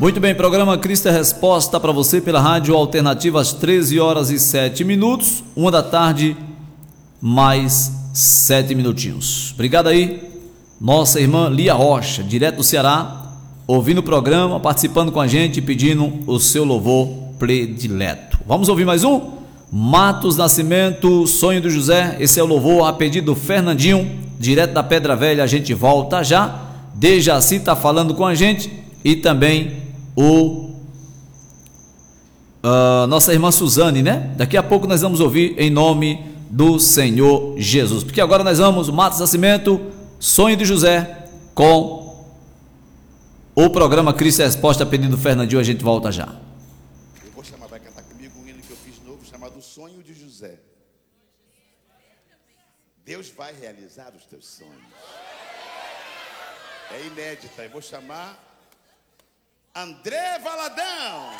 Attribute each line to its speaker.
Speaker 1: Muito bem, programa Cristo é Resposta para você pela Rádio Alternativa às 13 horas e 7 minutos, 1 da tarde, mais 7 minutinhos. Obrigado aí, nossa irmã Lia Rocha, direto do Ceará, ouvindo o programa, participando com a gente, pedindo o seu louvor predileto. Vamos ouvir mais um? Matos Nascimento, Sonho do José, esse é o louvor a pedido do Fernandinho, direto da Pedra Velha. A gente volta já. Dejaci está falando com a gente e também nossa irmã Suzane, né? Daqui a pouco nós vamos ouvir em nome do Senhor Jesus, porque agora nós vamos, Matos Nascimento, Sonho de José, com o programa Cristo é Resposta, pedido do Fernandinho. A gente volta já.
Speaker 2: Eu vou chamar, vai cantar comigo um hino que eu fiz novo, chamado Sonho de José. Deus vai realizar os teus sonhos. É inédita, eu vou chamar André Valadão.